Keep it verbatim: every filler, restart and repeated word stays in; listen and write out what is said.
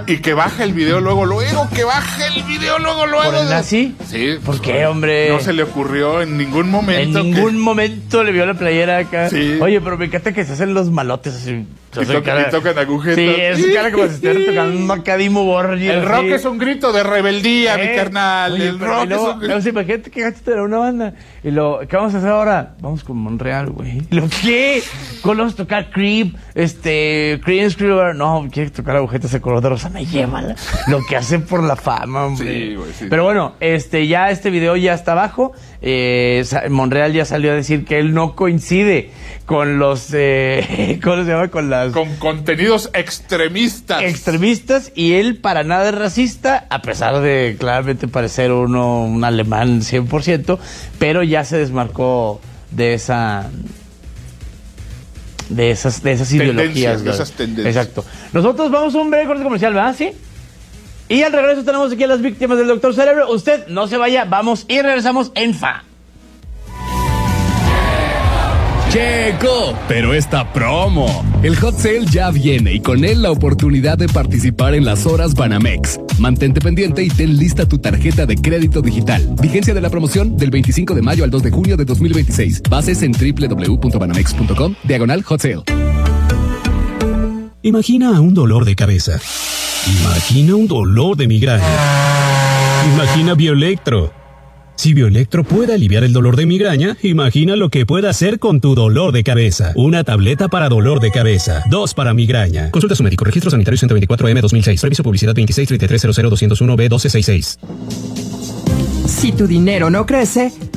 Y que baja el video luego, luego, que baja el video luego, luego. ¿Por el nazi? Sí. ¿Por qué, hombre? No se le ocurrió en ningún momento. En ningún que... momento le vio la playera acá. Sí. Oye, pero me encanta que se hacen los malotes así. Y, toca, cara... y tocan agujetas. Sí, es cara como si estuvieran tocando un Macadimo Borgia. El rock es un grito de rebeldía, eh, mi carnal. Oye, el rock luego, es un grito. O sea, imagínate que gacho tener una banda. Y lo, ¿qué vamos a hacer ahora? Vamos con Monreal, güey. ¿Lo qué? ¿Cómo vamos a tocar Creep? Este, Creedence Clearwater. No, quiere tocar agujetas de color de rosa. Me llévala. Lo que hacen por la fama, hombre. Sí, güey, sí. Pero bueno, este, ya este video ya está abajo. Eh, Monreal ya salió a decir que él no coincide con los, eh, ¿cómo se llama? Con las... Con contenidos extremistas. Extremistas, y él para nada es racista, a pesar de claramente parecer uno un alemán cien por ciento, pero ya se desmarcó de esa... de esas, de esas ideologías. De esas tendencias. Exacto. Nosotros vamos a un breve corte comercial, ¿verdad? ¿Sí? Y al regreso tenemos aquí a las víctimas del Doctor Cerebro. Usted no se vaya, vamos y regresamos en Fa. Checo, pero esta promo. El Hot Sale ya viene y con él la oportunidad de participar en las horas Banamex. Mantente pendiente y ten lista tu tarjeta de crédito digital. Vigencia de la promoción del veinticinco de mayo al dos de junio de dos mil veintiséis. Bases en doble u doble u doble u punto banamex punto com, diagonal Hot Sale. Imagina un dolor de cabeza. Imagina un dolor de migraña. Imagina Bioelectro. Si Bioelectro puede aliviar el dolor de migraña, imagina lo que puede hacer con tu dolor de cabeza. Una tableta para dolor de cabeza, dos para migraña. Consulta a su médico. Registro sanitario ciento veinticuatro M dos mil seis. Previso publicidad veintiséis treinta y tres cero cero doscientos uno B doce sesenta y seis. Si tu dinero no crece,